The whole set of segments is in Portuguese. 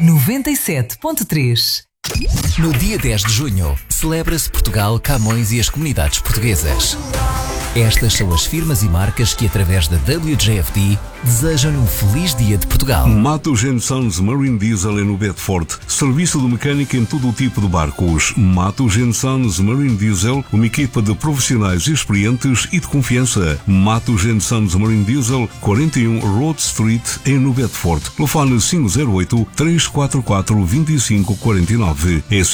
97.3. No dia 10 de junho, celebra-se Portugal, Camões e as comunidades portuguesas. Estas são as firmas e marcas que, através da WJFD, desejam-lhe um feliz dia de Portugal. Matos & Sons Marine Diesel no Bedford. Serviço de mecânica em todo o tipo de barcos. Matos & Sons Marine Diesel, uma equipa de profissionais experientes e de confiança. Matos & Sons Marine Diesel, 41 Road Street, em no Bedford. Telefone 508-344-2549. É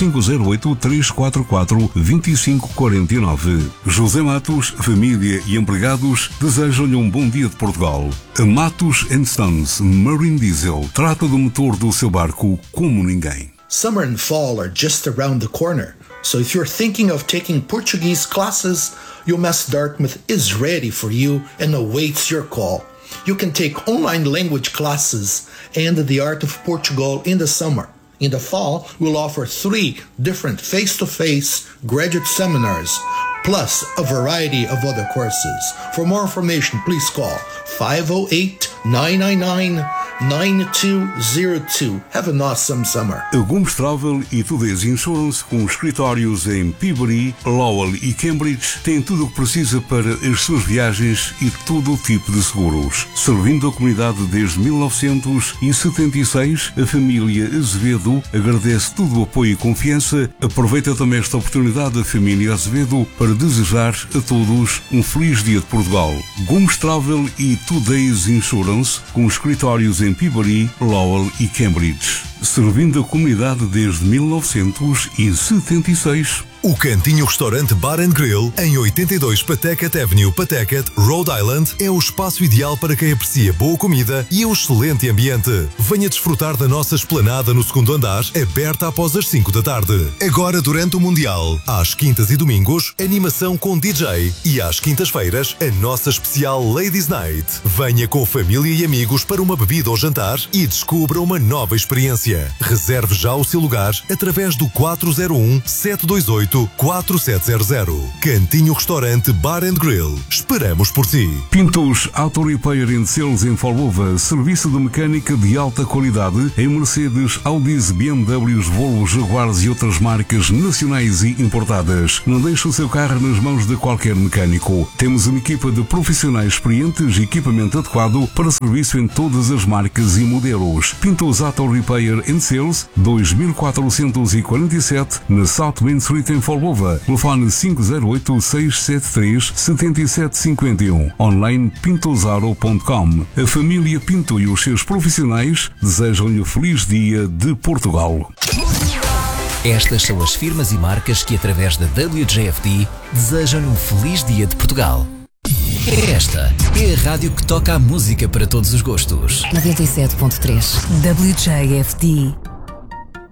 508-344-2549. José Matos, família e empregados desejam-lhe um bom dia de Portugal. A Matos & Sons Marine Diesel trata do motor do seu barco como ninguém. Summer and fall are just around the corner, so if you're thinking of taking Portuguese classes, UMass Dartmouth is ready for you and awaits your call. You can take online language classes and the art of Portugal in the summer. In the fall, we'll offer 3 different face-to-face graduate seminars, plus a variety of other courses. For more information, please call 508-999-9202. Have an awesome summer. A Gomes Travel e Today's Insurance, com escritórios em Peabody, Lowell e Cambridge, tem tudo o que precisa para as suas viagens e todo o tipo de seguros. Servindo a comunidade desde 1976, a família Azevedo agradece todo o apoio e confiança. Aproveita também esta oportunidade, a família Azevedo, para desejar a todos um feliz dia de Portugal. Gomes Travel e Today's Insurance, com escritórios em Peabody, Lowell e Cambridge. Servindo a comunidade desde 1976. O Cantinho Restaurante Bar & Grill, em 82 Pawtucket Avenue, Pawtucket, Rhode Island, é o espaço ideal para quem aprecia boa comida e um excelente ambiente. Venha desfrutar da nossa esplanada no segundo andar, aberta após as 5 da tarde. Agora, durante o Mundial, às quintas e domingos, animação com DJ e às quintas-feiras, a nossa especial Ladies Night. Venha com família e amigos para uma bebida ou jantar e descubra uma nova experiência. Reserve já o seu lugar através do 401-728-4700. Cantinho Restaurante Bar & Grill. Esperamos por si. Pintos Auto Repair & Sales em Folgova. Serviço de mecânica de alta qualidade em Mercedes, Audis, BMWs, Volvo, Jaguars e outras marcas nacionais e importadas. Não deixe o seu carro nas mãos de qualquer mecânico. Temos uma equipa de profissionais experientes e equipamento adequado para serviço em todas as marcas e modelos. Pintos Auto Repair & Sales, 2447, na South Main Street em Folgova. Telefone 508-673-7751. Online pintosaro.com. A família Pinto e os seus profissionais desejam-lhe um feliz dia de Portugal. Estas são as firmas e marcas que, através da WJFD, desejam-lhe um feliz dia de Portugal. Esta é a rádio que toca a música para todos os gostos. 97.3 WJFD.